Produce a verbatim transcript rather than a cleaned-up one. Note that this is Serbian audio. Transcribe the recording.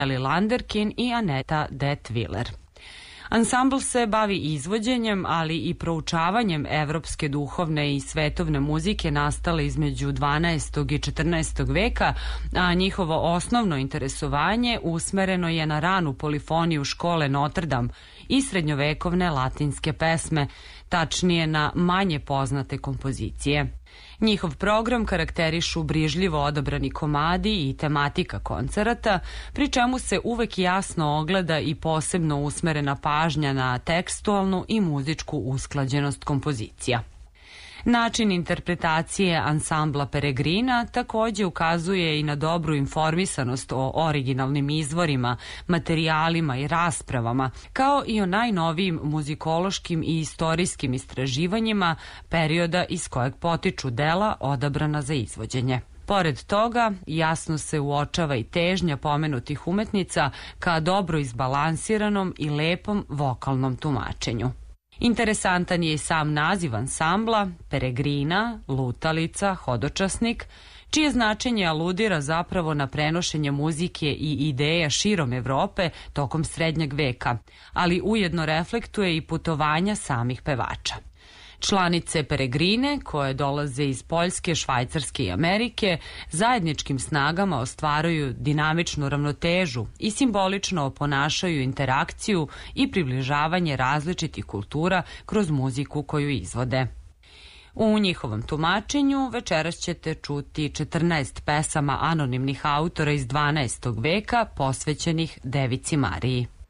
Landerkin i Aneta Detwiller. Ansambl se bavi izvođenjem, ali i proučavanjem evropske duhovne i svetovne muzike nastale između dvanaestog i četrnaestog veka, a njihovo osnovno interesovanje usmereno je na ranu polifoniju škole Notre Dame i srednjovekovne latinske pesme, tačnije na manje poznate kompozicije. Njihov program karakterišu brižljivo odabrani komadi i tematika koncerata, pri čemu se uvek jasno ogleda i posebno usmerena pažnja na tekstualnu i muzičku usklađenost kompozicija. Način interpretacije ansambla Peregrina takođe ukazuje i na dobru informisanost o originalnim izvorima, materijalima i raspravama, kao i o najnovijim muzikološkim i istorijskim istraživanjima perioda iz kojeg potiču dela odabrana za izvođenje. Pored toga, jasno se uočava i težnja pomenutih umetnica ka dobro izbalansiranom i lepom vokalnom tumačenju. Interesantan je i sam naziv ansambla, Peregrina, lutalica, hodočasnik, čije značenje aludira zapravo na prenošenje muzike i ideja širom Evrope tokom srednjeg veka, ali ujedno reflektuje i putovanja samih pevača. Članice Peregrine, koje dolaze iz Poljske, Švajcarske i Amerike, zajedničkim snagama ostvaruju dinamičnu ravnotežu i simbolično oponašaju interakciju i približavanje različitih kultura kroz muziku koju izvode. U njihovom tumačenju večeras ćete čuti četrnaest pesama anonimnih autora iz dvanaestog veka posvećenih Devici Mariji.